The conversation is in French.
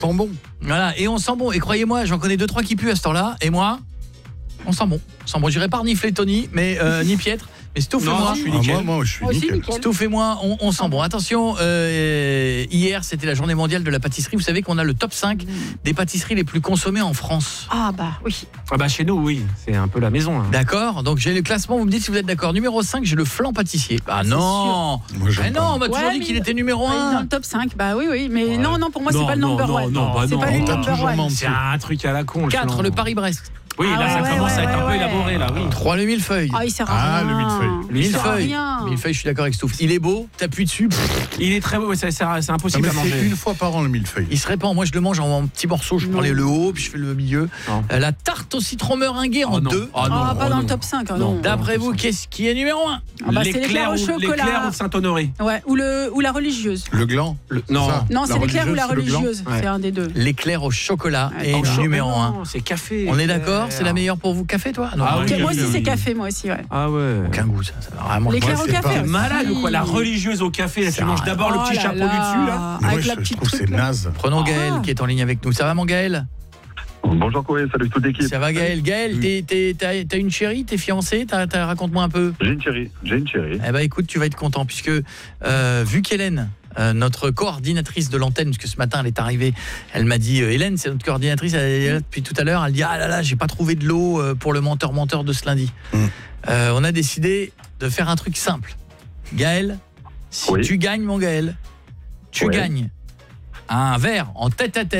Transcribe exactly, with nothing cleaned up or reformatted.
Sent bon. Voilà, et on sent bon. Et croyez-moi, j'en connais deux trois qui puent à ce temps-là. Et moi, on sent bon. On sent bon. J'irai pas renifler Tony, mais euh, ni Pietre. Mais Stouff et moi, je suis nickel. Ah, moi, moi, je suis Aussi, nickel. nickel. Stouff et moi, on, on sent bon. Attention, euh, hier, c'était la journée mondiale de la pâtisserie. Vous savez qu'on a le top cinq des pâtisseries les plus consommées en France. Ah bah oui. Ah bah chez nous, oui, c'est un peu la maison. Hein. D'accord, donc j'ai le classement, vous me dites si vous êtes d'accord. Numéro cinq, j'ai le flan pâtissier. Ah non. Moi, j'aime Mais pas. non, on m'a toujours Ouais, dit mais qu'il il- était numéro Ouais, dans un. le top cinq, bah oui, oui. Mais Ouais. non, non, pour moi, c'est Non, pas le non, number non, one. non, bah c'est non. pas le On t'a number toujours one. menti. C'est un truc à la con. le quatre, flan. le Paris-Brest. Oui, Ah là, ouais, ça ouais, commence à ouais, être un peu ouais. élaboré, là, oui. trois, le millefeuille. Ah, il sert à Ah, rien. le millefeuille. Il sert à Millefeuille. rien. Millefeuille, je suis d'accord avec Stouff. Il est beau, t'appuies dessus, pff, Il est très beau, c'est c'est Non, impossible mais à c'est manger. une fois par an le millefeuille. il se répand. Moi, je le mange en, en petits morceaux. Je Non. prends les- le haut, puis je fais le milieu. Non. Euh, La tarte au citron meringué en Oh non. deux. Ah non, Ah, pas oh dans non. le top cinq. hein, Non. non. D'après vous, qu'est-ce qui est numéro un? Ah bah, c'est l'éclair au ou- chocolat. l'éclair ou Saint-Honoré. Ouais, ou, le, ou la religieuse. Le gland. Le- non. ça. Non, c'est La l'éclair ou la religieuse, le gland. religieuse. Ouais. C'est un des deux. L'éclair au chocolat Ouais. est En cho- numéro Mais un. non, c'est café. On est d'accord? éclair. C'est la meilleure pour vous? Café, toi? Non, Ah non, oui, Ok, moi aussi, oui. c'est café, moi aussi, ouais. Ah ouais. aucun goût, ça. ça va vraiment. L'éclair Moi, au c'est café. pas- T'es aussi. malade ou quoi? La religieuse au café, là, C'est tu manges un- d'abord le Oh petit là chapeau là. du dessus, là. Mais Avec moi, la je petite trouve que truc, c'est là. naze. Prenons Gaël Ah. qui est en ligne avec nous. Ça va, mon Gaël? Bonjour Corée, salut toute l'équipe. Ça va, Gaël? Gaël, t'es- t'es- t'as t'as une chérie? T'es fiancé? T'as- t'as- Raconte-moi un peu. J'ai une chérie, j'ai une chérie. Eh ben écoute, tu vas être content puisque euh, vu qu'Hélène, euh, notre coordinatrice de l'antenne, parce que ce matin elle est arrivée, elle m'a dit, euh, Hélène, c'est notre coordinatrice, elle est là depuis tout à l'heure, elle dit ah là là, j'ai pas trouvé de l'eau euh, pour le menteur menteur de ce lundi. Mm. Euh, on a décidé de faire un truc simple. Gaël, si Oui. tu gagnes, mon Gaël, tu Ouais. gagnes un verre en tête à tête